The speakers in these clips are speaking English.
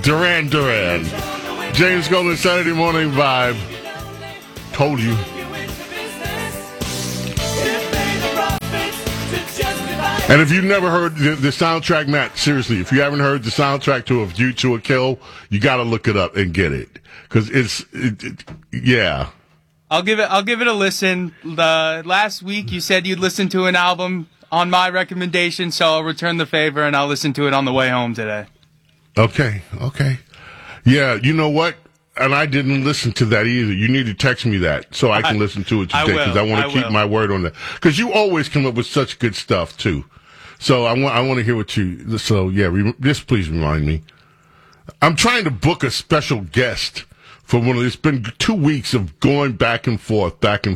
Duran Duran. James Golden, Saturday Morning Vibe. Told you. And if you've never heard the soundtrack, Matt, seriously, if you haven't heard the soundtrack to A View to a Kill, you got to look it up and get it. Because yeah. I'll give it a listen. Last week you said you'd listen to an album on my recommendation, so I'll return the favor and I'll listen to it on the way home today. Okay. Yeah, you know what? And I didn't listen to that either. You need to text me that so I can listen to it today because I want to keep my word on that. Because you always come up with such good stuff too. So I want to hear what you. So yeah, just please remind me. I'm trying to book a special guest for one of. It's been 2 weeks of going back and forth.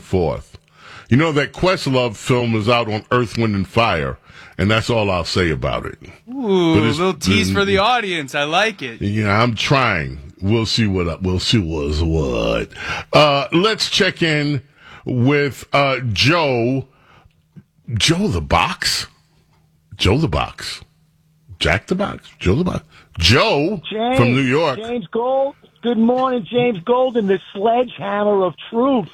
You know that Questlove film is out on Earth, Wind, and Fire, and that's all I'll say about it. Ooh, a little tease for the audience. I like it. Yeah, I'm trying. We'll see what's what. Let's check in with Joe. Joe the Box? Jack the Box? Joe the Box? Joe James, from New York. James Gold. Good morning, James Golden, the sledgehammer of truth.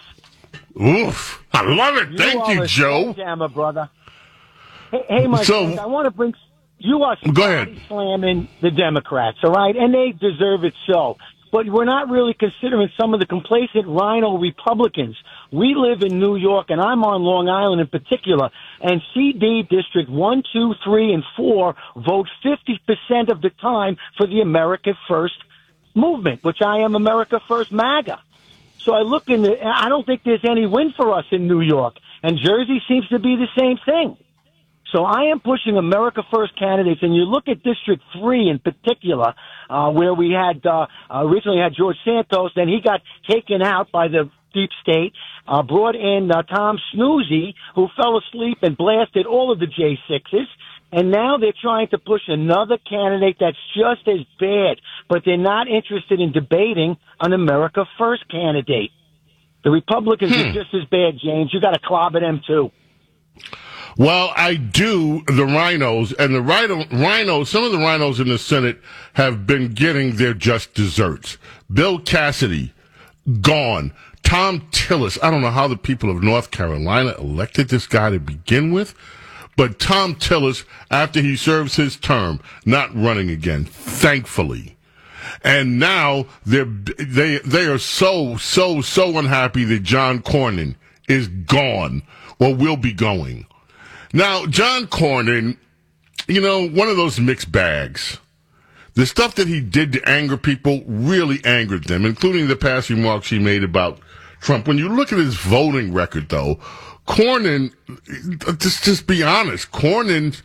Oof. I love it. Thank you, Joe. Sledgehammer, brother. Hey, my friend, I want to bring... You are slamming the Democrats, all right? And they deserve it so. But we're not really considering some of the complacent rhino Republicans. We live in New York, and I'm on Long Island in particular, and CD District 1, 2, 3, and 4 vote 50% of the time for the America First movement, which I am America First MAGA. So I look I don't think there's any win for us in New York, and Jersey seems to be the same thing. So I am pushing America First candidates, and you look at District 3 in particular, where we had originally had George Santos, then he got taken out by the deep state, brought in Tom Snoozy, who fell asleep and blasted all of the J6s, and now they're trying to push another candidate that's just as bad, but they're not interested in debating an America First candidate. The Republicans are just as bad, James. You got to clobber them, too. Well, I do the rhinos, and the rhinos, some of the rhinos in the Senate have been getting their just desserts. Bill Cassidy, gone. Tom Tillis, I don't know how the people of North Carolina elected this guy to begin with, but Tom Tillis, after he serves his term, not running again, thankfully. And now they are so unhappy that John Cornyn is gone, or will be going. Now, John Cornyn, one of those mixed bags. The stuff that he did to anger people really angered them, including the past remarks he made about Trump. When you look at his voting record, though, Cornyn, just be honest, Cornyn's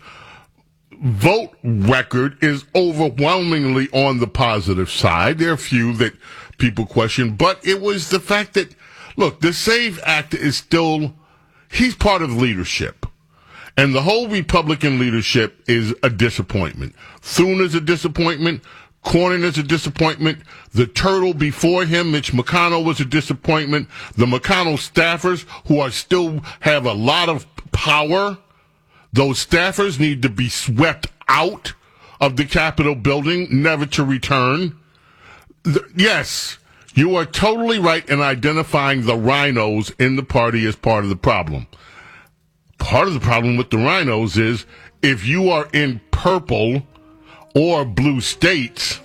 vote record is overwhelmingly on the positive side. There are a few that people question, but it was the fact that, look, the SAVE Act is still, he's part of leadership. And the whole Republican leadership is a disappointment. Thune is a disappointment. Cornyn is a disappointment. The turtle before him, Mitch McConnell, was a disappointment. The McConnell staffers, who still have a lot of power, those staffers need to be swept out of the Capitol building, never to return. Yes, you are totally right in identifying the rhinos in the party as part of the problem. Part of the problem with the rhinos is if you are in purple or blue states,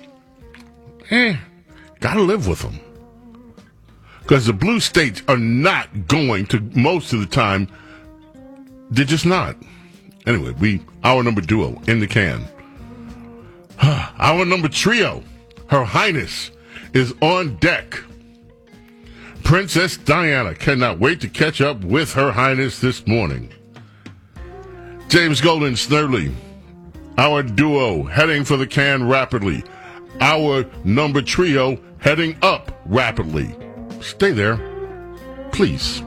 gotta live with them. Because the blue states are not going to, most of the time, they're just not. Anyway, our number duo in the can. Our number trio, Her Highness, is on deck. Princess Diana cannot wait to catch up with Her Highness this morning. James Golden Snerdley, our duo heading for the can rapidly. Our number trio heading up rapidly. Stay there, please.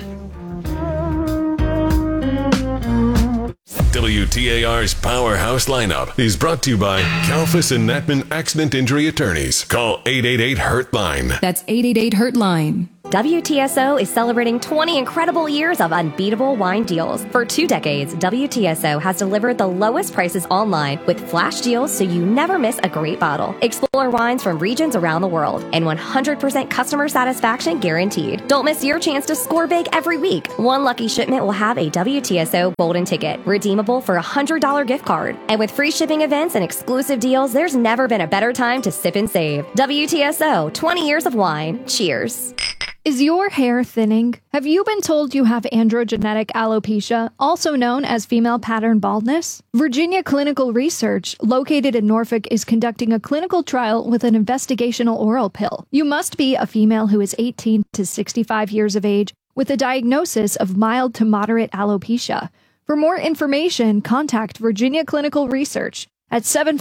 WTAR's Powerhouse Lineup is brought to you by Kalfas and Natman Accident Injury Attorneys. Call 888-HURT-LINE. That's 888-HURT-LINE. WTSO is celebrating 20 incredible years of unbeatable wine deals. For 2 decades, WTSO has delivered the lowest prices online with flash deals so you never miss a great bottle. Explore wines from regions around the world and 100% customer satisfaction guaranteed. Don't miss your chance to score big every week. One lucky shipment will have a WTSO Golden Ticket, redeemable for a $100 gift card. And with free shipping events and exclusive deals, there's never been a better time to sip and save. WTSO, 20 years of wine. Cheers. Is your hair thinning? Have you been told you have androgenetic alopecia, also known as female pattern baldness? Virginia Clinical Research, located in Norfolk, is conducting a clinical trial with an investigational oral pill. You must be a female who is 18 to 65 years of age with a diagnosis of mild to moderate alopecia. For more information, contact Virginia Clinical Research at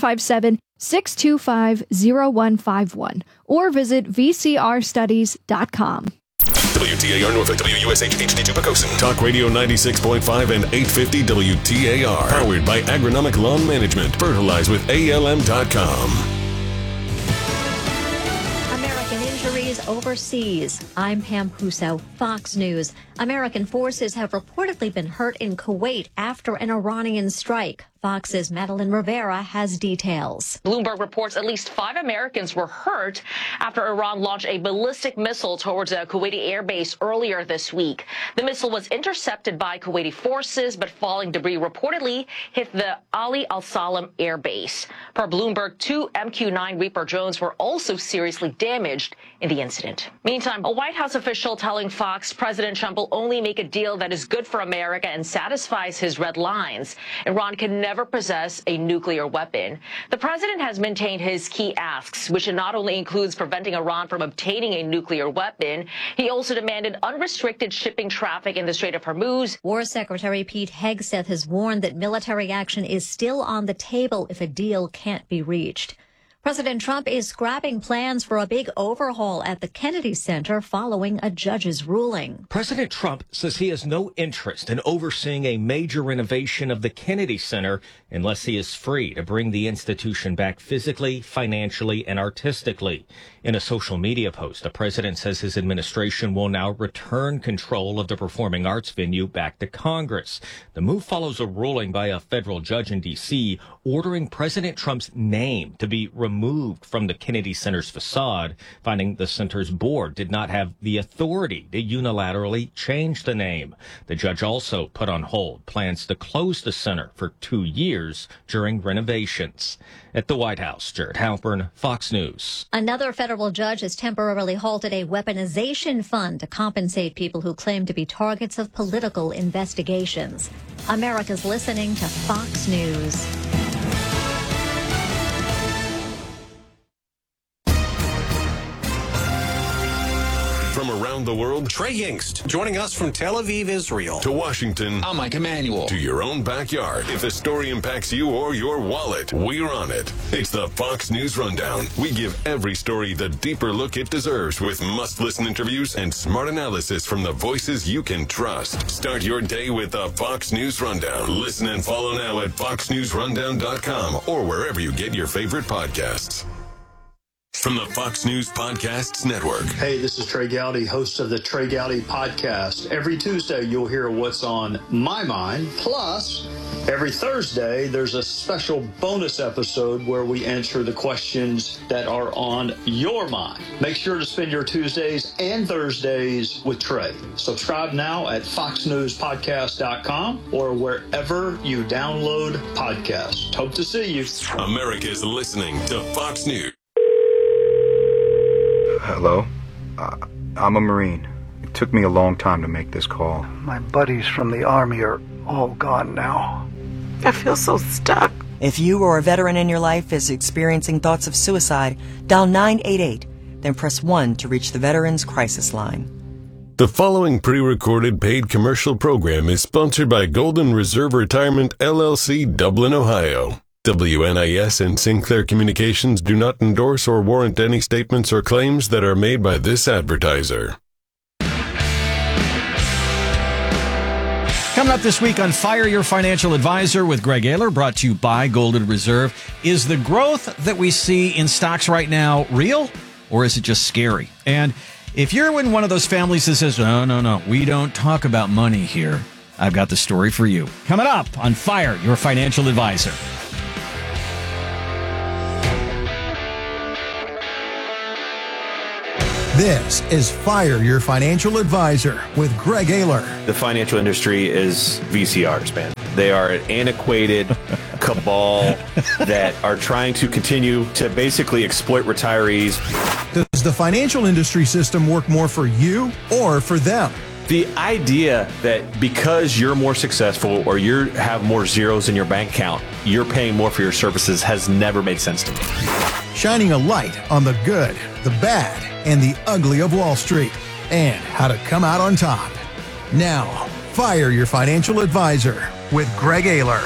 757-625-0151 or visit vcrstudies.com. WTAR Norfolk, WUSH HD2 Pocosin. Talk Radio 96.5 and 850 WTAR. Powered by Agronomic Lawn Management. Fertilize with ALM.com. American injuries overseas. I'm Pam Puso, Fox News. American forces have reportedly been hurt in Kuwait after an Iranian strike. Fox's Madeline Rivera has details. Bloomberg reports at least 5 Americans were hurt after Iran launched a ballistic missile towards a Kuwaiti airbase earlier this week. The missile was intercepted by Kuwaiti forces, but falling debris reportedly hit the Ali Al Salam airbase. Per Bloomberg, 2 MQ-9 Reaper drones were also seriously damaged in the incident. Meantime, a White House official telling Fox President Trump will only make a deal that is good for America and satisfies his red lines. Iran can never possess a nuclear weapon. The president has maintained his key asks, which not only includes preventing Iran from obtaining a nuclear weapon, he also demanded unrestricted shipping traffic in the Strait of Hormuz. War Secretary Pete Hegseth has warned that military action is still on the table if a deal can't be reached. President Trump is scrapping plans for a big overhaul at the Kennedy Center following a judge's ruling. President Trump says he has no interest in overseeing a major renovation of the Kennedy Center unless he is free to bring the institution back physically, financially, and artistically. In a social media post, the president says his administration will now return control of the performing arts venue back to Congress. The move follows a ruling by a federal judge in D.C. ordering President Trump's name to be removed from the Kennedy Center's facade, finding the center's board did not have the authority to unilaterally change the name. The judge also put on hold plans to close the center for 2 years during renovations. At the White House, Jared Halpern, Fox News. Another federal judge has temporarily halted a weaponization fund to compensate people who claim to be targets of political investigations. America's listening to Fox News. From around the world, Trey Yingst, joining us from Tel Aviv, Israel. To Washington, I'm Mike Emanuel. To your own backyard. If the story impacts you or your wallet, we're on it. It's the Fox News Rundown. We give every story the deeper look it deserves with must-listen interviews and smart analysis from the voices you can trust. Start your day with the Fox News Rundown. Listen and follow now at foxnewsrundown.com or wherever you get your favorite podcasts. From the Fox News Podcasts Network. Hey, this is Trey Gowdy, host of the Trey Gowdy Podcast. Every Tuesday, you'll hear what's on my mind. Plus, every Thursday, there's a special bonus episode where we answer the questions that are on your mind. Make sure to spend your Tuesdays and Thursdays with Trey. Subscribe now at foxnewspodcast.com or wherever you download podcasts. Hope to see you. America's listening to Fox News. Hello? I'm a Marine. It took me a long time to make this call. My buddies from the Army are all gone now. I feel so stuck. If you or a veteran in your life is experiencing thoughts of suicide, dial 988, then press 1 to reach the Veterans Crisis Line. The following pre-recorded paid commercial program is sponsored by Golden Reserve Retirement, LLC, Dublin, Ohio. WNIS and Sinclair Communications do not endorse or warrant any statements or claims that are made by this advertiser. Coming up this week on Fire Your Financial Advisor with Greg Ayler, brought to you by Golden Reserve. Is the growth that we see in stocks right now real, or is it just scary? And If you're in one of those families that says, no, we don't talk about money here, I've got the story for you. Coming up on Fire Your Financial Advisor. This is Fire Your Financial Advisor with Greg Ayler. The financial industry is VCRs, man. They are an antiquated cabal that are trying to continue to basically exploit retirees. Does the financial industry system work more for you or for them? The idea that because you're more successful or you have more zeros in your bank account, you're paying more for your services has never made sense to me. Shining a light on the good, the bad, and the ugly of Wall Street, and how to come out on top. Now, Fire Your Financial Advisor with Greg Ayler.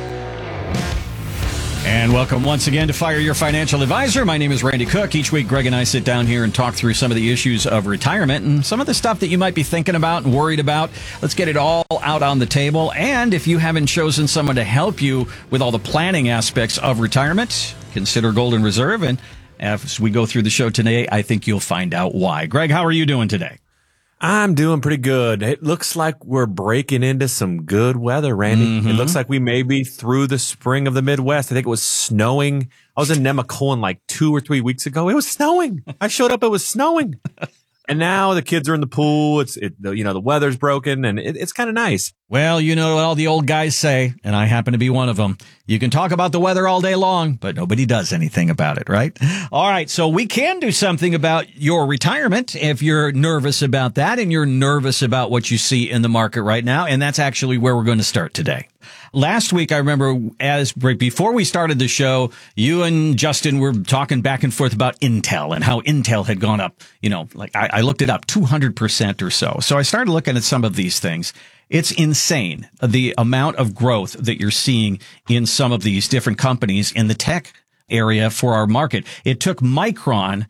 And welcome once again to Fire Your Financial Advisor. My name is Randy Cook. Each week, Greg and I sit down here and talk through some of the issues of retirement and some of the stuff that you might be thinking about and worried about. Let's get it all out on the table. And if you haven't chosen someone to help you with all the planning aspects of retirement, consider Golden Reserve. And as we go through the show today, I think you'll find out why. Greg, how are you doing today? I'm doing pretty good. It looks like we're breaking into some good weather, Randy. It looks like we may be through the spring of the Midwest. I think it was snowing. I was in Nemacolin like 2 or 3 weeks ago. It was snowing. I showed up. It was snowing. And now the kids are in the pool. The weather's broken and it's kind of nice. Well, you know what all the old guys say, and I happen to be one of them. You can talk about the weather all day long, but nobody does anything about it, right? All right, so we can do something about your retirement if you're nervous about that and you're nervous about what you see in the market right now, and that's actually where we're going to start today. Last week, I remember before we started the show, you and Justin were talking back and forth about Intel and how Intel had gone up, I looked it up 200% or so. So I started looking at some of these things. It's insane, the amount of growth that you're seeing in some of these different companies in the tech area for our market. It took Micron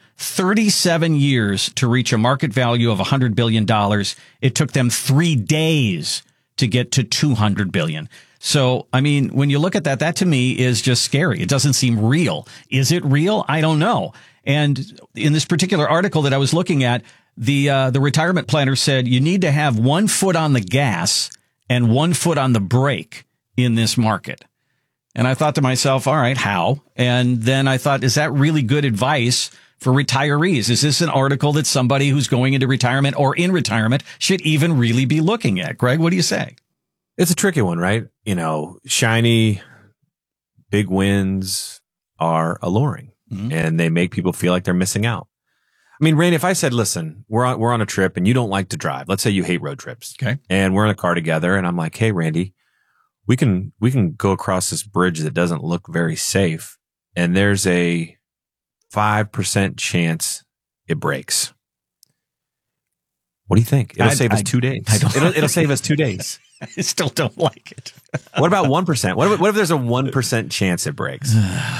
37 years to reach a market value of $100 billion. It took them 3 days to get to $200 billion. So, I mean, when you look at that to me is just scary. It doesn't seem real. Is it real? I don't know. And in this particular article that I was looking at, the retirement planner said you need to have 1 foot on the gas and 1 foot on the brake in this market. And I thought to myself, all right, how? And then I thought, is that really good advice for retirees? Is this an article that somebody who's going into retirement or in retirement should even really be looking at? Greg, what do you say? It's a tricky one, right? Shiny, big wins are alluring and they make people feel like they're missing out. I mean, Randy, if I said, listen, we're on a trip and you don't like to drive. Let's say you hate road trips. Okay. And we're in a car together and I'm like, hey, Randy, we can go across this bridge that doesn't look very safe. And there's a 5% chance it breaks. What do you think? It'll save us 2 days. It'll save us 2 days. I still don't like it. What about 1%? What if there's a 1% chance it breaks?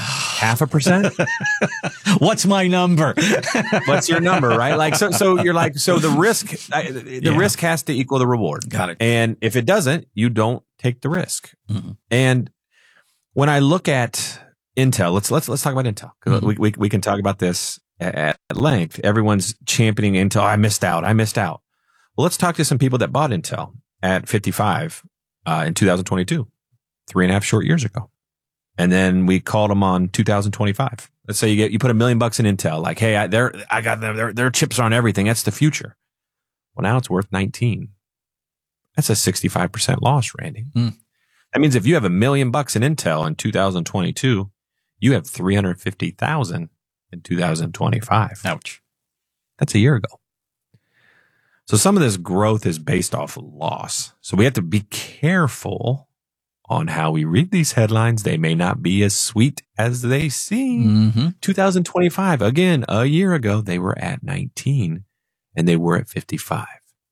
0.5%? What's my number? What's your number, right? So you're like, so the risk has to equal the reward. Got it. And if it doesn't, you don't take the risk. Mm-hmm. And when I look at Intel, let's talk about Intel. We can talk about this at length. Everyone's championing Intel. I missed out. Well, let's talk to some people that bought Intel at 55 in 2022, 3.5 short years ago. And then we called them on 2025. Let's say you put $1 million in Intel, like, hey, I got them. Their chips are on everything. That's the future. Well, now it's worth 19. That's a 65% loss, Randy. That means if you have $1 million in Intel in 2022, you have 350,000 in 2025. Ouch. That's a year ago. So some of this growth is based off of loss. So we have to be careful on how we read these headlines. They may not be as sweet as they seem. 2025, again, a year ago, they were at 19 and they were at 55.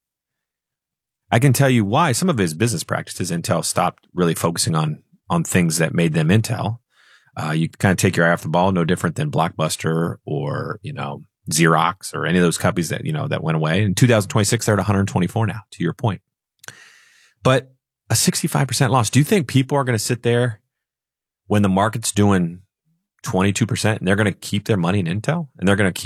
I can tell you why. Some of his business practices, Intel stopped really focusing on things that made them Intel. You kind of take your eye off the ball, no different than Blockbuster or, Xerox or any of those companies that, that went away. In 2026, they're at 124 now, to your point. But a 65% loss. Do you think people are going to sit there when the market's doing 22% and they're going to keep their money in Intel and they're going to keep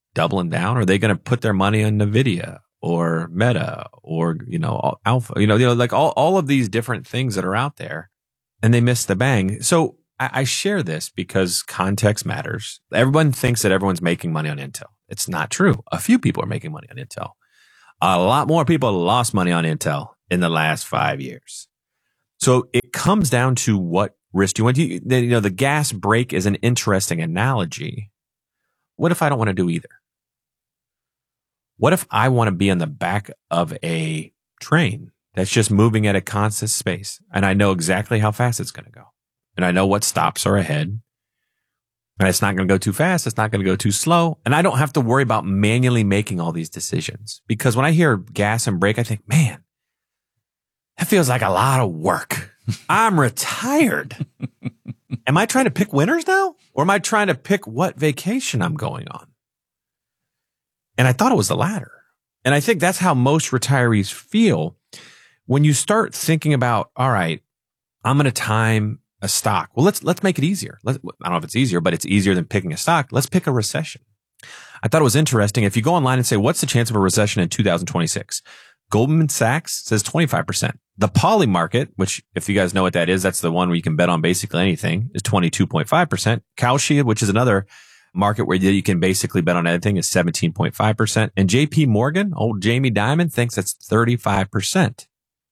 doubling down? Are they going to put their money on NVIDIA or Meta or, Alpha, like all of these different things that are out there, and they miss the bang. So I share this because context matters. Everyone thinks that everyone's making money on Intel. It's not true. A few people are making money on Intel. A lot more people lost money on Intel in the last 5 years. So it comes down to what risk do you want. The gas brake is an interesting analogy. What if I don't want to do either? What if I want to be on the back of a train that's just moving at a constant pace, and I know exactly how fast it's going to go, and I know what stops are ahead, and it's not going to go too fast, it's not going to go too slow, and I don't have to worry about manually making all these decisions? Because when I hear gas and brake, I think, man, that feels like a lot of work. I'm retired. Am I trying to pick winners now? Or am I trying to pick what vacation I'm going on? And I thought it was the latter. And I think that's how most retirees feel when you start thinking about, all right, I'm going to time a stock. Well, let's make it easier. I don't know if it's easier, but it's easier than picking a stock. Let's pick a recession. I thought it was interesting. If you go online and say, what's the chance of a recession in 2026? Goldman Sachs says 25%. The Poly market, which if you guys know what that is, that's the one where you can bet on basically anything, is 22.5%. Kalshi, which is another market where you can basically bet on anything, is 17.5%. And JP Morgan, old Jamie Dimon, thinks that's 35%.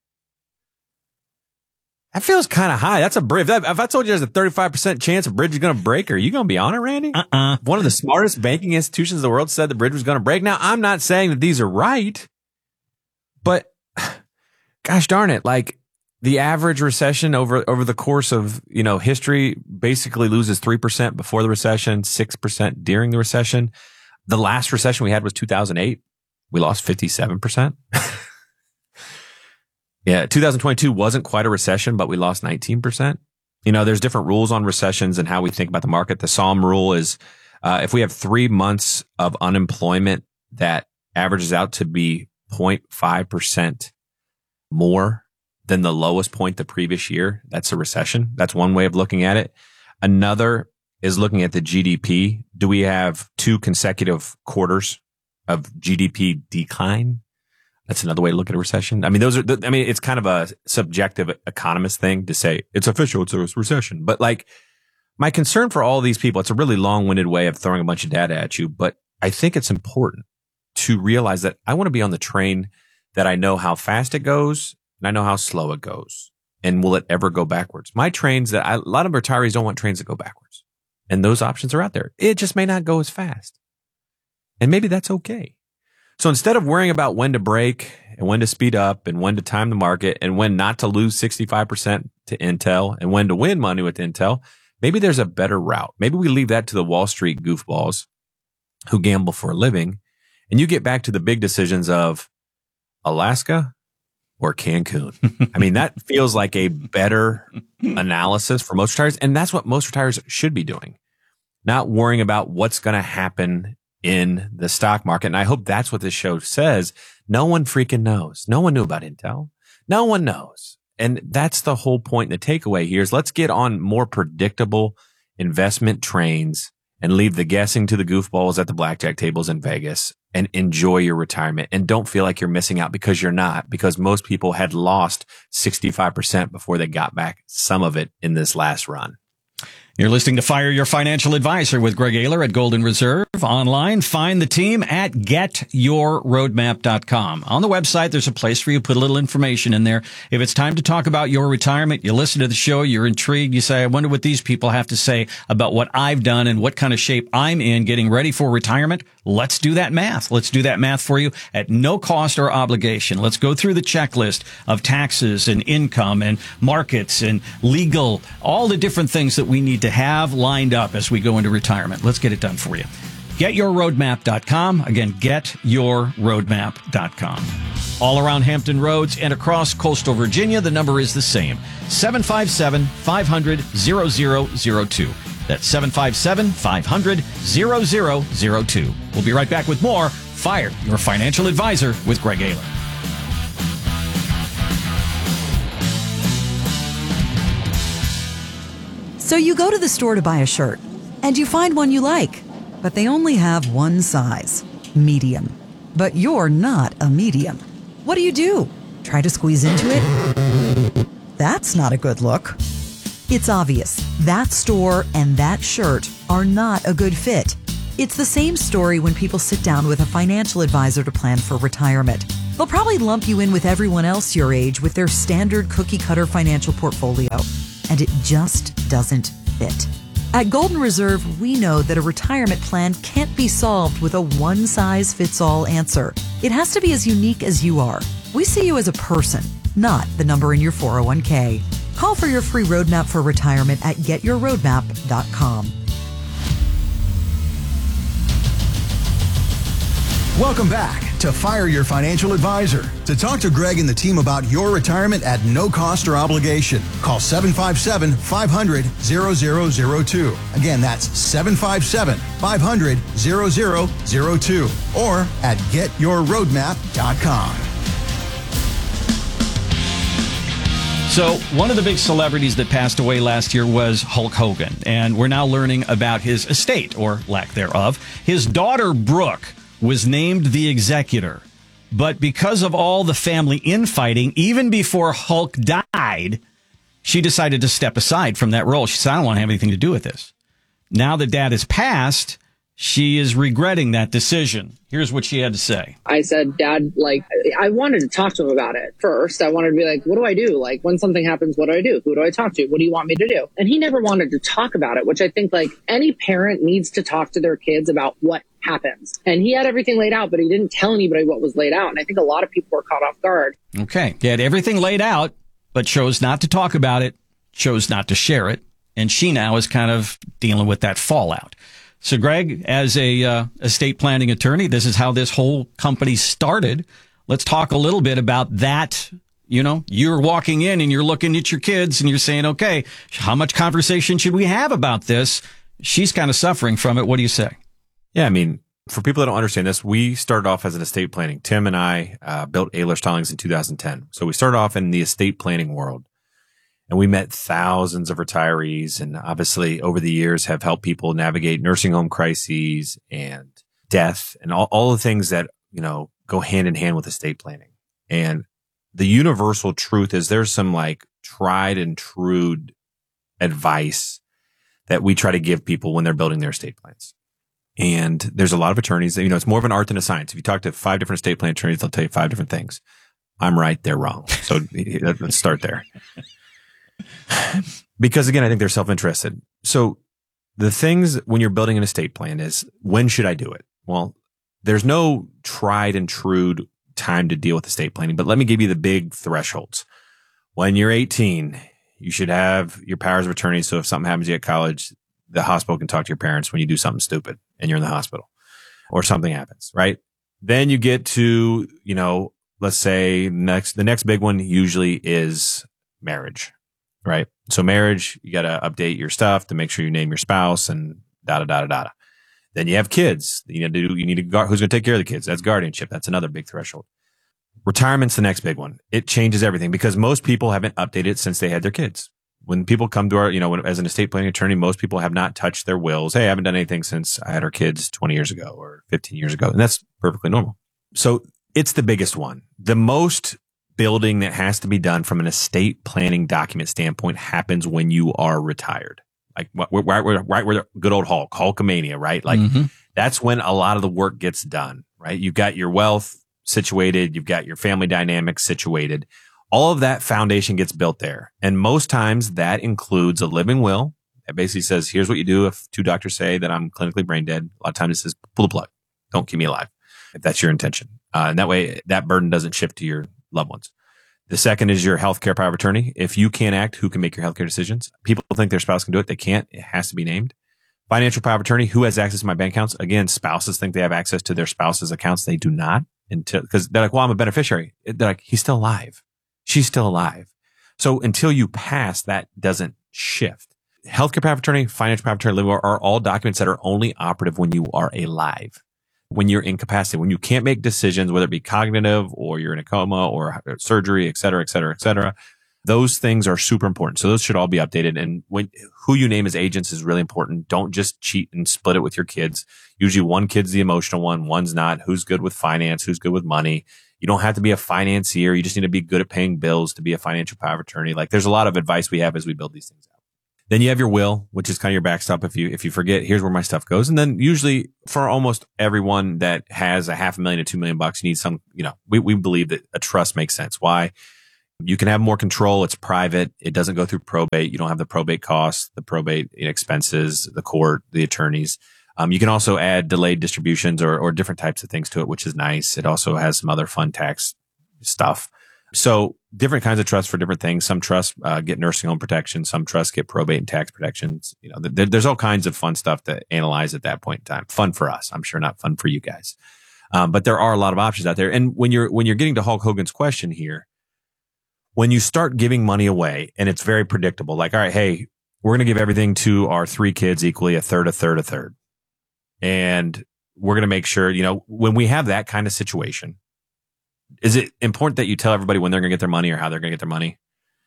That feels kind of high. That's a bridge. If I told you there's a 35% chance a bridge is going to break, are you going to be on it, Randy? One of the smartest banking institutions in the world said the bridge was going to break. Now, I'm not saying that these are right, but gosh darn it, like the average recession over the course of, history basically loses 3% before the recession, 6% during the recession. The last recession we had was 2008. We lost 57%. Yeah, 2022 wasn't quite a recession, but we lost 19%. There's different rules on recessions and how we think about the market. The Psalm rule is if we have 3 months of unemployment that averages out to be 0.5% more than the lowest point the previous year, that's a recession. That's one way of looking at it. Another is looking at the GDP. Do we have 2 consecutive quarters of GDP decline? That's another way to look at a recession. I mean, it's kind of a subjective economist thing to say it's official, it's a recession. But like my concern for all these people, it's a really long-winded way of throwing a bunch of data at you, but I think it's important to realize that I want to be on the train that I know how fast it goes and I know how slow it goes. And will it ever go backwards? My trains a lot of retirees don't want trains that go backwards. And those options are out there. It just may not go as fast. And maybe that's okay. So instead of worrying about when to brake and when to speed up and when to time the market and when not to lose 65% to Intel and when to win money with Intel, maybe there's a better route. Maybe we leave that to the Wall Street goofballs who gamble for a living, and you get back to the big decisions of Alaska or Cancun. I mean, that feels like a better analysis for most retirees, and that's what most retirees should be doing, not worrying about what's going to happen in the stock market. And I hope that's what this show says. No one freaking knows. No one knew about Intel. No one knows. And that's the whole point. And the takeaway here is let's get on more predictable investment trains and leave the guessing to the goofballs at the blackjack tables in Vegas and enjoy your retirement. And don't feel like you're missing out, because you're not, because most people had lost 65% before they got back some of it in this last run. You're listening to Fire Your Financial Advisor with Greg Ayler at Golden Reserve. Online, find the team at getyourroadmap.com. On the website, there's a place for you to put a little information in there. If it's time to talk about your retirement, you listen to the show, you're intrigued, you say, I wonder what these people have to say about what I've done and what kind of shape I'm in getting ready for retirement. Let's do that math. Let's do that math for you at no cost or obligation. Let's go through the checklist of taxes and income and markets and legal, all the different things that we need to have lined up as we go into retirement. Let's get it done for you. GetYourRoadmap.com. Again, GetYourRoadmap.com. All around Hampton Roads and across coastal Virginia, the number is the same. 757-500-0002. That's 757-500-0002. We'll be right back with more Fire Your Financial Advisor with Greg Ayler. So you go to the store to buy a shirt, and you find one you like. but they only have one size, medium. But you're not a medium. What do? Try to squeeze into it? That's not a good look. It's obvious that store and that shirt are not a good fit. It's the same story when people sit down with a financial advisor to plan for retirement. They'll probably lump you in with everyone else your age with their standard cookie-cutter financial portfolio, and it just doesn't fit. At Golden Reserve, we know that a retirement plan can't be solved with a one-size-fits-all answer. It has to be as unique as you are. We see you as a person, not the number in your 401k. Call for your free roadmap for retirement at getyourroadmap.com. Welcome back to Fire Your Financial Advisor. To talk to Greg and the team about your retirement at no cost or obligation, call 757-500-0002. Again, that's 757-500-0002 or at getyourroadmap.com. So one of the big celebrities that passed away last year was Hulk Hogan, and we're now learning about his estate, or lack thereof. His daughter, Brooke, was named the executor. But because of all the family infighting, even before Hulk died, she decided to step aside from that role. She said, I don't want to have anything to do with this. Now that Dad has passed, she is regretting that decision. Here's what she had to say. I said, Dad, I wanted to talk to him about it first. I wanted to be like, what do I do? Like, when something happens, what do I do? Who do I talk to? What do you want me to do? And he never wanted to talk about it, which I think any parent needs to talk to their kids about what happens. And he had everything laid out, but he didn't tell anybody what was laid out. And I think a lot of people were caught off guard. Okay. He had everything laid out, but chose not to talk about it, chose not to share it. And she now is kind of dealing with that fallout. So, Greg, as a estate planning attorney, this is how this whole company started. Let's talk a little bit about that. You know, you're walking in and you're looking at your kids and you're saying, okay, how much conversation should we have about this? She's kind of suffering from it. What do you say? Yeah, I mean, for people that don't understand this, we started off as an estate planning. Tim and I built Ayler Stallings in 2010. So we started off in the estate planning world. And we met thousands of retirees, and obviously over the years have helped people navigate nursing home crises and death and all the things that, go hand in hand with estate planning. And the universal truth is there's some tried and true advice that we try to give people when they're building their estate plans. And there's a lot of attorneys that, it's more of an art than a science. If you talk to 5 different estate plan attorneys, they'll tell you 5 different things. I'm right, they're wrong. So let's start there. Because again, I think they're self-interested. So the things when you're building an estate plan is, when should I do it? Well, there's no tried and true time to deal with estate planning, but let me give you the big thresholds. When you're 18, you should have your powers of attorney. So if something happens to you at college, the hospital can talk to your parents when you do something stupid and you're in the hospital or something happens, right? Then you get to, let's say the next big one usually is marriage. Right. So marriage, you got to update your stuff to make sure you name your spouse and da-da-da-da-da. Then you have kids. You need who's going to take care of the kids? That's guardianship. That's another big threshold. Retirement's the next big one. It changes everything because most people haven't updated it since they had their kids. When people come to our, as an estate planning attorney, most people have not touched their wills. Hey, I haven't done anything since I had our kids 20 years ago or 15 years ago. And that's perfectly normal. So it's the biggest one. The most building that has to be done from an estate planning document standpoint happens when you are retired. Like right where the good old Hulkamania, right? That's when a lot of the work gets done, right? You've got your wealth situated. You've got your family dynamics situated. All of that foundation gets built there. And most times that includes a living will that basically says, here's what you do if 2 doctors say that I'm clinically brain dead. A lot of times it says, pull the plug. Don't keep me alive. If that's your intention. And that way that burden doesn't shift to your loved ones. The second is your healthcare power of attorney. If you can't act, who can make your healthcare decisions? People think their spouse can do it. They can't. It has to be named. Financial power of attorney. Who has access to my bank accounts? Again, spouses think they have access to their spouse's accounts. They do not, because they're like, well, I'm a beneficiary. They're like, he's still alive. She's still alive. So until you pass, that doesn't shift. Healthcare power of attorney, financial power of attorney, living will are all documents that are only operative when you are alive. When you're incapacitated, when you can't make decisions, whether it be cognitive or you're in a coma or surgery, et cetera, et cetera, et cetera, Those things are super important. So those should all be updated. And who you name as agents is really important. Don't just cheat and split it with your kids. Usually one kid's the emotional one, one's not. Who's good with finance? Who's good with money? You don't have to be a financier. You just need to be good at paying bills to be a financial power of attorney. Like, there's a lot of advice we have as we build these things out. Then you have your will, which is kind of your backstop. If you forget, here's where my stuff goes. And then usually for almost everyone that has $500,000 to $2 million, you need some, we believe that a trust makes sense. Why? You can have more control. It's private. It doesn't go through probate. You don't have the probate costs, the probate expenses, the court, the attorneys. You can also add delayed distributions or different types of things to it, which is nice. It also has some other fun tax stuff. So different kinds of trusts for different things. Some trusts get nursing home protection. Some trusts get probate and tax protections. There's all kinds of fun stuff to analyze at that point in time. Fun for us. I'm sure not fun for you guys. But there are a lot of options out there. And when you're getting to Hulk Hogan's question here, when you start giving money away and it's very predictable, like, all right, hey, we're going to give everything to our 3 kids equally, a third. And we're going to make sure, when we have that kind of situation, is it important that you tell everybody when they're going to get their money or how they're going to get their money?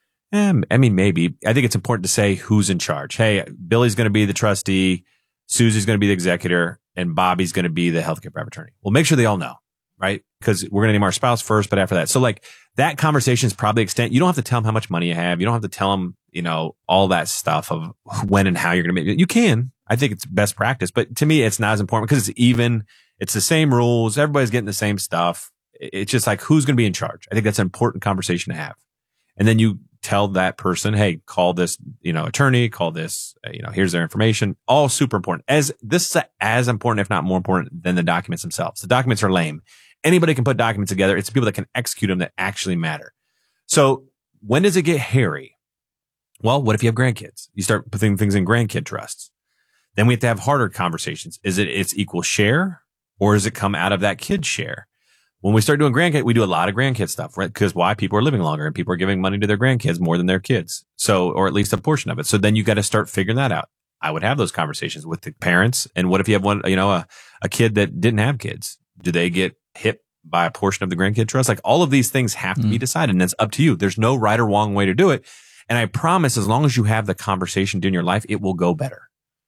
I mean, maybe. I think it's important to say who's in charge. Hey, Billy's going to be the trustee, Susie's going to be the executor, and Bobby's going to be the healthcare power of attorney. Well, make sure they all know, right? Because we're going to name our spouse first, but after that. So like that conversation is probably extent. You don't have to tell them how much money you have. You don't have to tell them, all that stuff of when and how you're going to make it. You can. I think it's best practice, but to me, it's not as important because it's even. It's the same rules. Everybody's getting the same stuff. It's just like, who's going to be in charge? I think that's an important conversation to have. And then you tell that person, hey, call this, attorney, call this, here's their information. All super important. This is as important, if not more important than the documents themselves. The documents are lame. Anybody can put documents together. It's the people that can execute them that actually matter. So when does it get hairy? Well, what if you have grandkids? You start putting things in grandkid trusts. Then we have to have harder conversations. Is it its equal share or does it come out of that kid's share? When we start doing grandkid, we do a lot of grandkid stuff, right? Because why? People are living longer and people are giving money to their grandkids more than their kids. So, or at least a portion of it. So then you got to start figuring that out. I would have those conversations with the parents. And what if you have one, a kid that didn't have kids? Do they get hit by a portion of the grandkid trust? Like all of these things have to be decided and it's up to you. There's no right or wrong way to do it. And I promise as long as you have the conversation during your life, it will go better.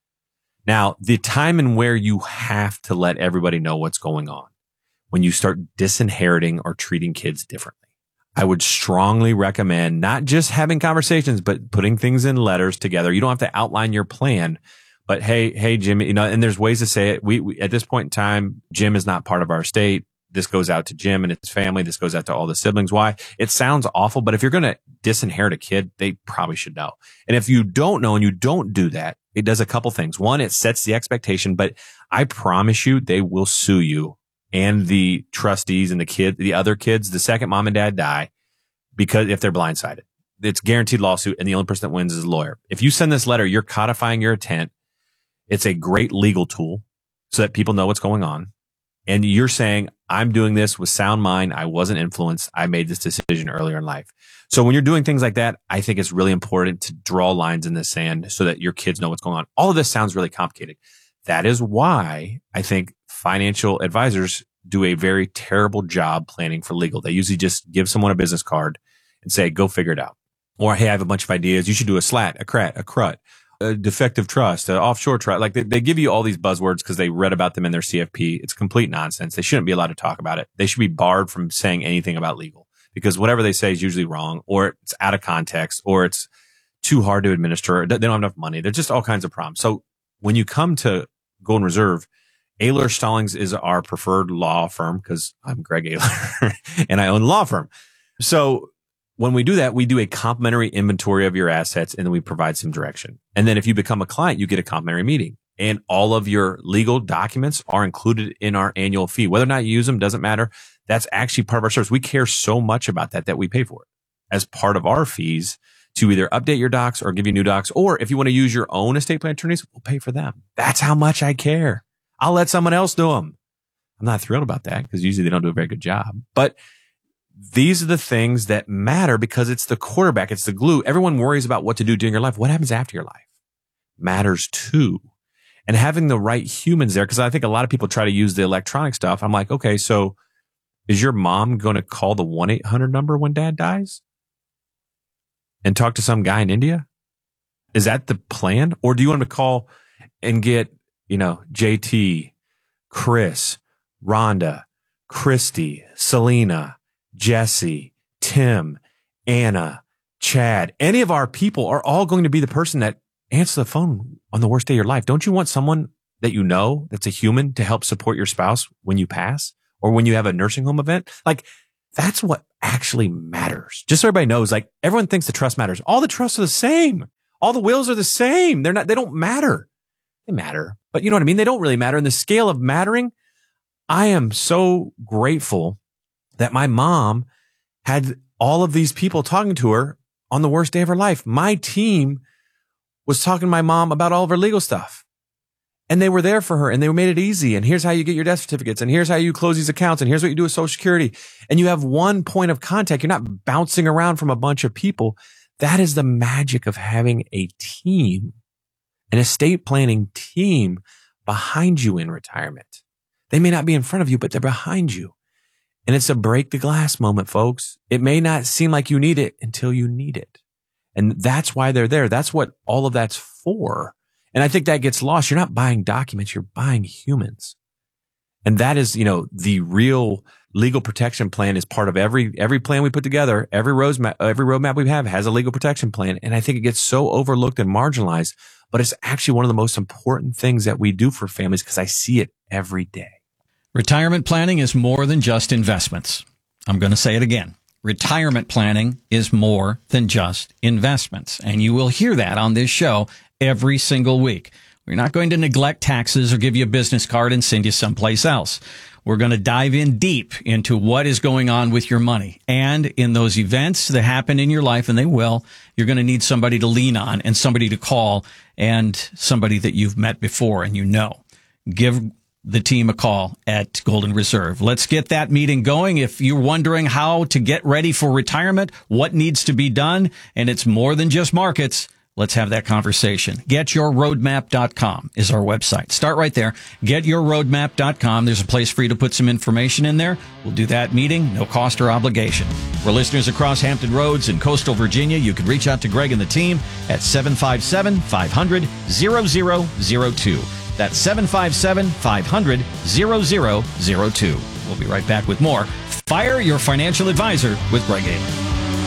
Now, the time and where you have to let everybody know what's going on, when you start disinheriting or treating kids differently, I would strongly recommend not just having conversations, but putting things in letters together. You don't have to outline your plan, but hey, Jim, and there's ways to say it. We at this point in time, Jim is not part of our estate. This goes out to Jim and his family. This goes out to all the siblings. Why? It sounds awful, but if you're going to disinherit a kid, they probably should know. And if you don't know and you don't do that, it does a couple things. One, it sets the expectation, but I promise you, they will sue you and the trustees and the other kids, the second mom and dad die, because if they're blindsided, it's guaranteed lawsuit. And the only person that wins is a lawyer. If you send this letter, you're codifying your intent. It's a great legal tool so that people know what's going on. And you're saying, I'm doing this with sound mind. I wasn't influenced. I made this decision earlier in life. So when you're doing things like that, I think it's really important to draw lines in the sand so that your kids know what's going on. All of this sounds really complicated. That is why I think financial advisors do a very terrible job planning for legal. They usually just give someone a business card and say, go figure it out. Or, hey, I have a bunch of ideas. You should do a SLAT, a CRAT, a CRUT, a defective trust, an offshore trust. Like they give you all these buzzwords because they read about them in their CFP. It's complete nonsense. They shouldn't be allowed to talk about it. They should be barred from saying anything about legal because whatever they say is usually wrong or it's out of context or it's too hard to administer. They don't have enough money. There's just all kinds of problems. So when you come to Golden Reserve, Ayler Stallings is our preferred law firm because I'm Greg Ayler and I own a law firm. So when we do that, we do a complimentary inventory of your assets and then we provide some direction. And then if you become a client, you get a complimentary meeting and all of your legal documents are included in our annual fee. Whether or not you use them doesn't matter. That's actually part of our service. We care so much about that we pay for it as part of our fees to either update your docs or give you new docs. Or if you want to use your own estate plan attorneys, we'll pay for them. That's how much I care. I'll let someone else do them. I'm not thrilled about that because usually they don't do a very good job. But these are the things that matter because it's the quarterback. It's the glue. Everyone worries about what to do during your life. What happens after your life matters too. And having the right humans there, because I think a lot of people try to use the electronic stuff. I'm like, okay, so is your mom going to call the 1-800 number when dad dies? and talk to some guy in India? Is that the plan? Or do you want him to call and get, JT, Chris, Rhonda, Christy, Selena, Jesse, Tim, Anna, Chad? Any of our people are all going to be the person that answers the phone on the worst day of your life. Don't you want someone that you know that's a human to help support your spouse when you pass or when you have a nursing home event? Like, that's what actually matters. Just so everybody knows, like, everyone thinks the trust matters. All the trusts are the same. All the wills are the same. They don't matter. They matter, but you know what I mean? They don't really matter. In the scale of mattering, I am so grateful that my mom had all of these people talking to her on the worst day of her life. My team was talking to my mom about all of her legal stuff, and they were there for her, and they made it easy. And here's how you get your death certificates, and here's how you close these accounts, and here's what you do with Social Security. And you have one point of contact. You're not bouncing around from a bunch of people. That is the magic of having a team, an estate planning team behind you in retirement. They may not be in front of you, but they're behind you. And it's a break the glass moment, folks. It may not seem like you need it until you need it. And that's why they're there. That's what all of that's for. And I think that gets lost. You're not buying documents. You're buying humans. And that is, the real legal protection plan is part of every plan we put together. Every roadmap we have has a legal protection plan. And I think it gets so overlooked and marginalized, but it's actually one of the most important things that we do for families because I see it every day. Retirement planning is more than just investments. I'm going to say it again. Retirement planning is more than just investments. And you will hear that on this show every single week. We're not going to neglect taxes or give you a business card and send you someplace else. We're going to dive in deep into what is going on with your money. And in those events that happen in your life, and they will, you're going to need somebody to lean on and somebody to call and somebody that you've met before and you know. Give the team a call at Golden Reserve. Let's get that meeting going. If you're wondering how to get ready for retirement, what needs to be done, and it's more than just markets, let's have that conversation. GetYourRoadmap.com is our website. Start right there. GetYourRoadmap.com. There's a place for you to put some information in there. We'll do that meeting, no cost or obligation. For listeners across Hampton Roads and coastal Virginia, you can reach out to Greg and the team at 757-500-0002. That's 757-500-0002. We'll be right back with more Fire Your Financial Advisor with Greg Ayler.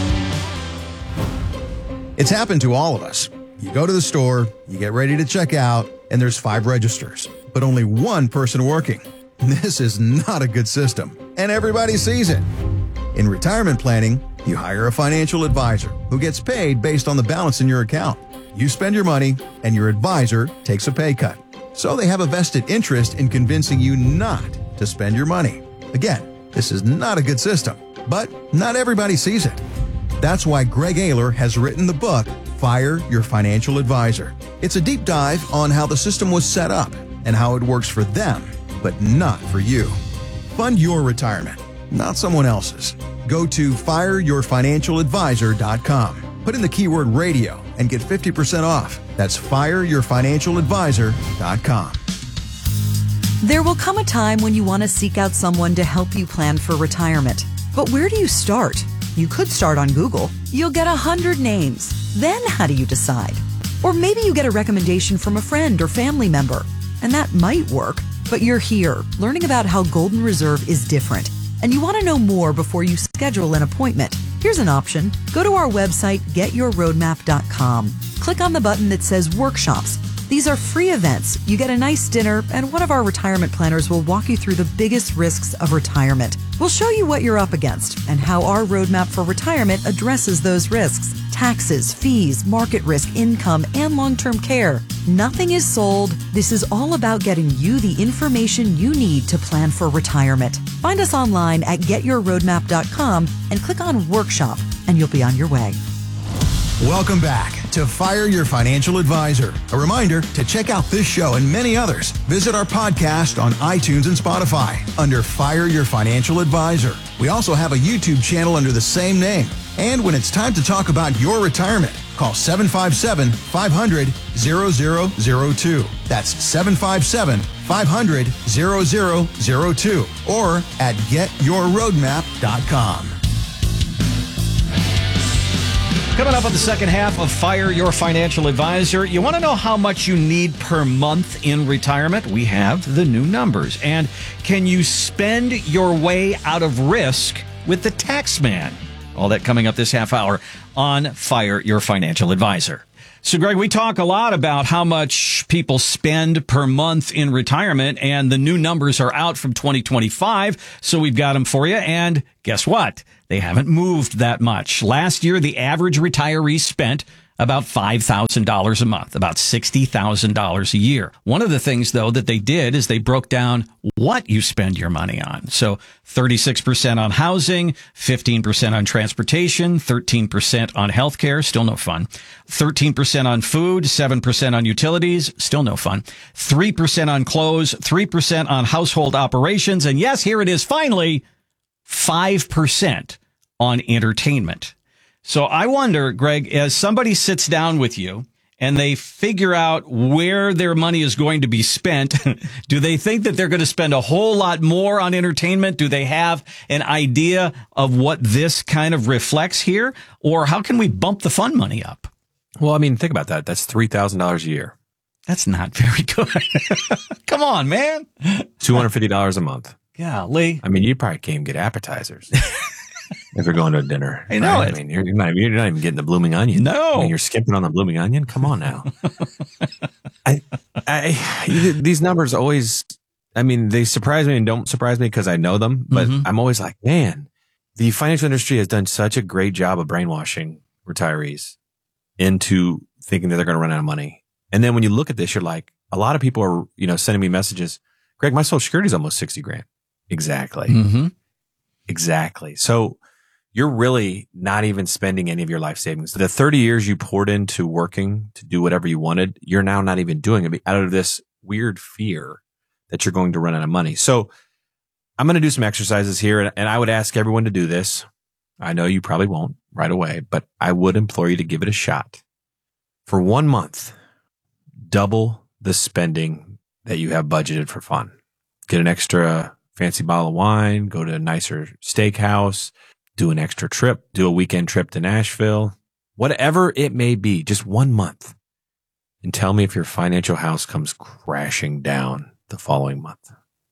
It's happened to all of us. You go to the store, you get ready to check out, and there's 5 registers, but only one person working. This is not a good system, and everybody sees it. In retirement planning, you hire a financial advisor who gets paid based on the balance in your account. You spend your money, and your advisor takes a pay cut. So they have a vested interest in convincing you not to spend your money. Again, this is not a good system, but not everybody sees it. That's why Greg Ayler has written the book, Fire Your Financial Advisor. It's a deep dive on how the system was set up and how it works for them, but not for you. Fund your retirement, not someone else's. Go to fireyourfinancialadvisor.com. Put in the keyword radio and get 50% off. That's fireyourfinancialadvisor.com. There will come a time when you want to seek out someone to help you plan for retirement. But where do you start? You could start on Google. You'll get 100 names. Then how do you decide? Or maybe you get a recommendation from a friend or family member. And that might work, but you're here learning about how Golden Reserve is different. And you want to know more before you schedule an appointment. Here's an option. Go to our website, getyourroadmap.com. Click on the button that says Workshops. These are free events. You get a nice dinner, and one of our retirement planners will walk you through the biggest risks of retirement. We'll show you what you're up against and how our roadmap for retirement addresses those risks. Taxes, fees, market risk, income, and long-term care. Nothing is sold. This is all about getting you the information you need to plan for retirement. Find us online at getyourroadmap.com and click on Workshop, and you'll be on your way. Welcome back to Fire Your Financial Advisor. A reminder to check out this show and many others. Visit our podcast on iTunes and Spotify under Fire Your Financial Advisor. We also have a YouTube channel under the same name. And when it's time to talk about your retirement, call 757-500-0002. That's 757-500-0002 or at getyourroadmap.com. Coming up on the second half of Fire Your Financial Advisor, you want to know how much you need per month in retirement? We have the new numbers. And can you spend your way out of risk with the tax man? All that coming up this half hour on Fire Your Financial Advisor. So, Greg, we talk a lot about how much people spend per month in retirement, and the new numbers are out from 2025, so we've got them for you. And guess what? They haven't moved that much. Last year, the average retiree spent about $5,000 a month, about $60,000 a year. One of the things, though, that they did is they broke down what you spend your money on. So 36% on housing, 15% on transportation, 13% on healthcare, still no fun. 13% on food, 7% on utilities, still no fun. 3% on clothes, 3% on household operations, and yes, here it is finally, 5% on entertainment. So I wonder, Greg, as somebody sits down with you and they figure out where their money is going to be spent, do they think that they're going to spend a whole lot more on entertainment? Do they have an idea of what this kind of reflects here? Or how can we bump the fun money up? Well, I mean, think about that. That's $3,000 a year. That's not very good. Come on, man. $250 a month. Golly. I mean, you probably can't even get appetizers. If you're going to a dinner. I know right? it. I mean, you're not even getting the blooming onion. No. I mean, you're skipping on the blooming onion. Come on now. These numbers always, I mean, they surprise me and don't surprise me because I know them, but I'm always like, man, the financial industry has done such a great job of brainwashing retirees into thinking that they're going to run out of money. And then when you look at this, you're like, a lot of people are, sending me messages. Greg, my Social Security is almost 60 grand. Exactly. Mm-hmm. Exactly. So you're really not even spending any of your life savings. The 30 years you poured into working to do whatever you wanted, you're now not even doing it out of this weird fear that you're going to run out of money. So I'm going to do some exercises here, and I would ask everyone to do this. I know you probably won't right away, but I would implore you to give it a shot. For 1 month, double the spending that you have budgeted for fun. Get an extra fancy bottle of wine, go to a nicer steakhouse, do an extra trip, do a weekend trip to Nashville, whatever it may be, just 1 month. And tell me if your financial house comes crashing down the following month.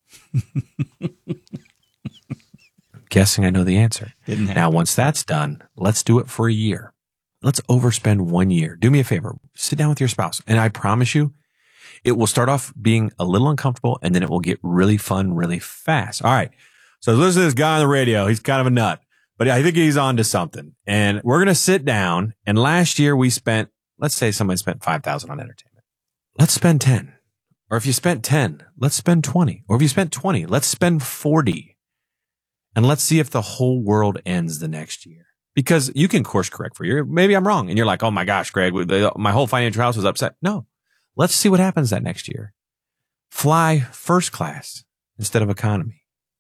I'm guessing I know the answer. Now, once that's done, let's do it for a year. Let's overspend 1 year. Do me a favor. Sit down with your spouse. And I promise you, it will start off being a little uncomfortable, and then it will get really fun really fast. All right. So listen to this guy on the radio. He's kind of a nut, but I think he's on to something. And we're going to sit down. And last year we spent, let's say somebody spent $5,000 on entertainment. Let's spend 10. Or if you spent 10, let's spend 20. Or if you spent 20, let's spend 40. And let's see if the whole world ends the next year. Because you can course correct for you. Maybe I'm wrong. And you're like, oh my gosh, Greg, my whole financial house was upset. No. Let's see what happens that next year. Fly first class instead of economy.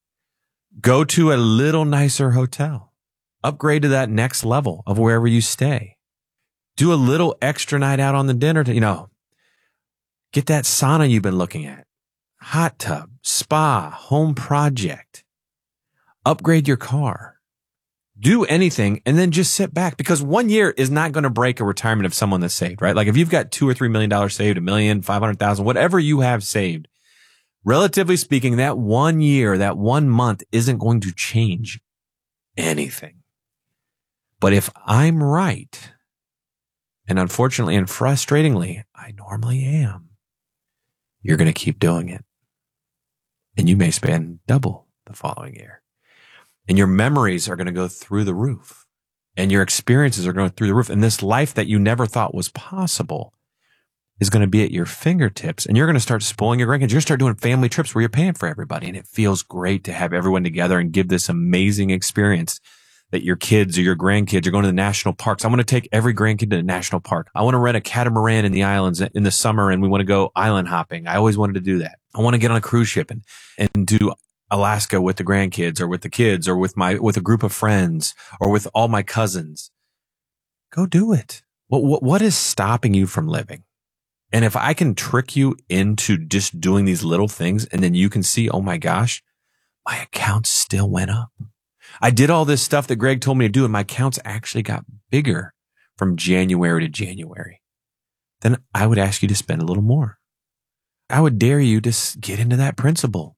Go to a little nicer hotel. Upgrade to that next level of wherever you stay. Do a little extra night out on the dinner to, get that sauna you've been looking at. Hot tub, spa, home project. Upgrade your car. Do anything and then just sit back, because 1 year is not going to break a retirement of someone that's saved, right? Like if you've got $2 or $3 million saved, $1 million, 500,000, whatever you have saved, relatively speaking, that 1 year, that 1 month isn't going to change anything. But if I'm right, and unfortunately and frustratingly, I normally am, you're going to keep doing it. And you may spend double the following year. And your memories are going to go through the roof, and your experiences are going through the roof. And this life that you never thought was possible is going to be at your fingertips, and you're going to start spoiling your grandkids. You're going to start doing family trips where you're paying for everybody. And it feels great to have everyone together and give this amazing experience that your kids or your grandkids are going to the national parks. I want to take every grandkid to the national park. I want to rent a catamaran in the islands in the summer, and we want to go island hopping. I always wanted to do that. I want to get on a cruise ship and do Alaska with the grandkids or with the kids or with a group of friends or with all my cousins. Go do it. What is stopping you from living? And if I can trick you into just doing these little things, and then you can see, oh my gosh, my accounts still went up. I did all this stuff that Greg told me to do, and my accounts actually got bigger from January to January, then I would ask you to spend a little more. I would dare you to get into that principle.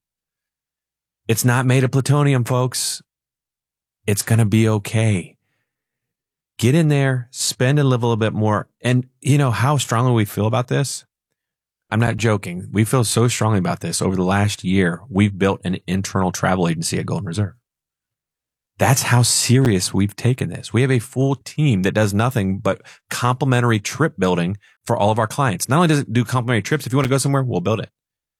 It's not made of plutonium, folks. It's going to be okay. Get in there, spend and live a little bit more. And you know how strongly we feel about this? I'm not joking. We feel so strongly about this. Over the last year, we've built an internal travel agency at Golden Reserve. That's how serious we've taken this. We have a full team that does nothing but complimentary trip building for all of our clients. Not only does it do complimentary trips, if you want to go somewhere, we'll build it.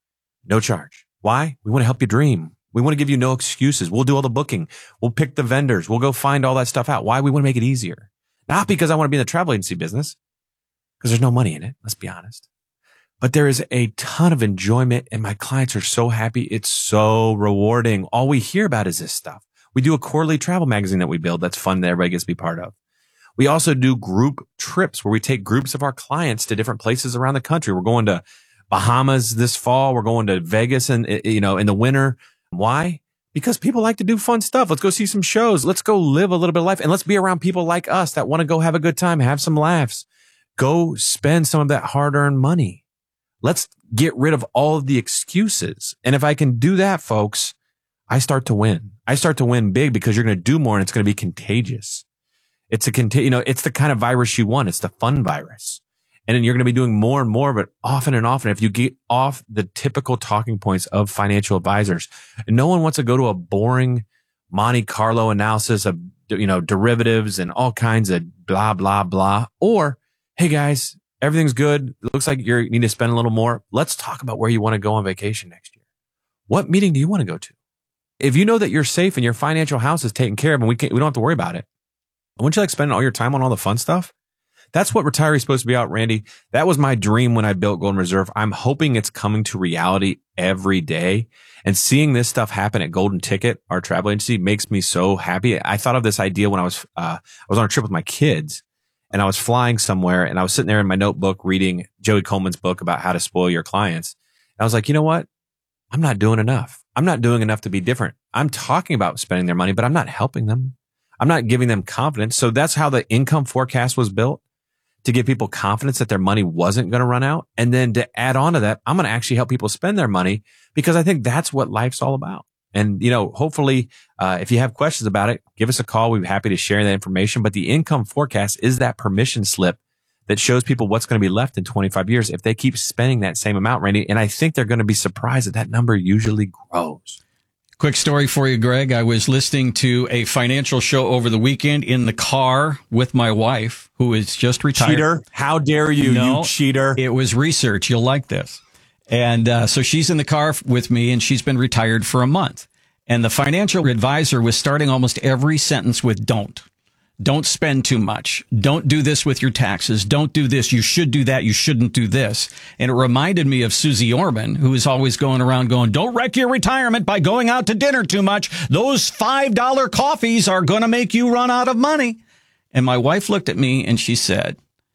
No charge. Why? We want to help you dream. We want to give you no excuses. We'll do all the booking. We'll pick the vendors. We'll go find all that stuff out. Why? We want to make it easier. Not because I want to be in the travel agency business, because there's no money in it. Let's be honest. But there is a ton of enjoyment and my clients are so happy. It's so rewarding. All we hear about is this stuff. We do a quarterly travel magazine that we build. That's fun that everybody gets to be part of. We also do group trips where we take groups of our clients to different places around the country. We're going to Bahamas this fall. We're going to Vegas in the winter. Why? Because people like to do fun stuff. Let's go see some shows. Let's go live a little bit of life and let's be around people like us that want to go have a good time, have some laughs, go spend some of that hard-earned money. Let's get rid of all of the excuses. And if I can do that, folks, I start to win. I start to win big because you're going to do more and it's going to be contagious. It's the kind of virus you want. It's the fun virus. And then you're going to be doing more and more of it often and often. If you get off the typical talking points of financial advisors, and no one wants to go to a boring Monte Carlo analysis of, derivatives and all kinds of blah, blah, blah. Or, hey guys, everything's good. It looks like you need to spend a little more. Let's talk about where you want to go on vacation next year. What meeting do you want to go to? If you know that you're safe and your financial house is taken care of and we don't have to worry about it, wouldn't you like spending all your time on all the fun stuff? That's what retiree is supposed to be about, Randy. That was my dream when I built Golden Reserve. I'm hoping it's coming to reality every day. And seeing this stuff happen at Golden Ticket, our travel agency, makes me so happy. I thought of this idea when I was on a trip with my kids and I was flying somewhere and I was sitting there in my notebook reading Joey Coleman's book about how to spoil your clients. And I was like, you know what? I'm not doing enough. I'm not doing enough to be different. I'm talking about spending their money, but I'm not helping them. I'm not giving them confidence. So that's how the income forecast was built, to give people confidence that their money wasn't going to run out. And then to add on to that, I'm going to actually help people spend their money because I think that's what life's all about. And, hopefully, if you have questions about it, give us a call. We'd be happy to share that information. But the income forecast is that permission slip that shows people what's going to be left in 25 years if they keep spending that same amount, Randy. And I think they're going to be surprised that number usually grows. Quick story for you, Greg. I was listening to a financial show over the weekend in the car with my wife, who is just retired. Cheater. How dare you, you cheater. It was research. You'll like this. And so she's in the car with me, and she's been retired for a month. And the financial advisor was starting almost every sentence with don't. Don't spend too much. Don't do this with your taxes. Don't do this. You should do that. You shouldn't do this. And it reminded me of Susie Orman, who is always going around going, don't wreck your retirement by going out to dinner too much. Those $5 coffees are going to make you run out of money. And my wife looked at me and she said,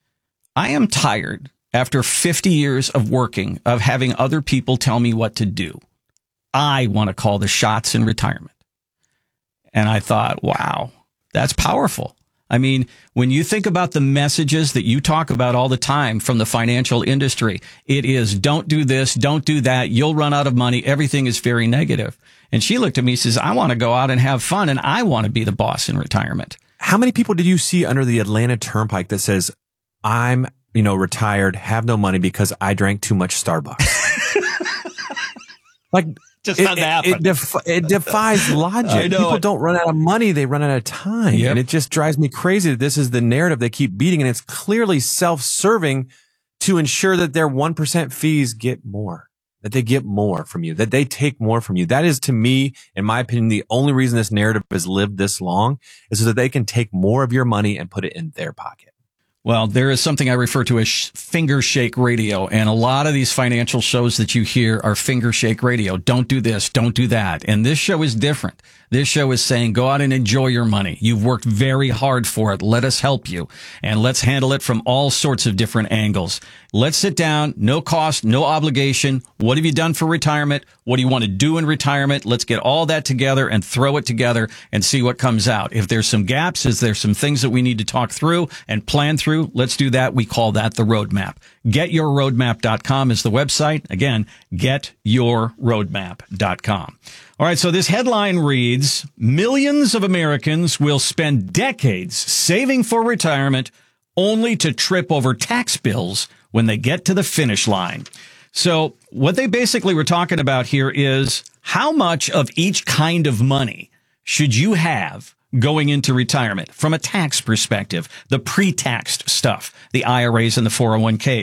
I am tired after 50 years of working, of having other people tell me what to do. I want to call the shots in retirement. And I thought, wow. That's powerful. I mean, when you think about the messages that you talk about all the time from the financial industry, it is don't do this, don't do that, you'll run out of money. Everything is very negative. And she looked at me and says, I want to go out and have fun and I want to be the boss in retirement. How many people did you see under the Atlanta Turnpike that says, I'm, retired, have no money because I drank too much Starbucks? Just not happen. It defies logic. People don't run out of money. They run out of time. Yep. And it just drives me crazy that this is the narrative they keep beating. And it's clearly self-serving to ensure that their 1% fees get more, that they get more from you, that they take more from you. That is, to me, in my opinion, the only reason this narrative has lived this long is so that they can take more of your money and put it in their pocket. Well, there is something I refer to as finger shake radio, and a lot of these financial shows that you hear are finger shake radio. Don't do this, don't do that. And this show is different. This show is saying, go out and enjoy your money. You've worked very hard for it. Let us help you. And let's handle it from all sorts of different angles. Let's sit down, no cost, no obligation. What have you done for retirement? What do you want to do in retirement? Let's get all that together and throw it together and see what comes out. If there's some gaps, is there some things that we need to talk through and plan through? Let's do that. We call that the roadmap. GetYourRoadmap.com is the website. Again, GetYourRoadmap.com. All right, so this headline reads, millions of Americans will spend decades saving for retirement only to trip over tax bills when they get to the finish line. So what they basically were talking about here is how much of each kind of money should you have going into retirement from a tax perspective, the pre-taxed stuff, the IRAs and the 401k.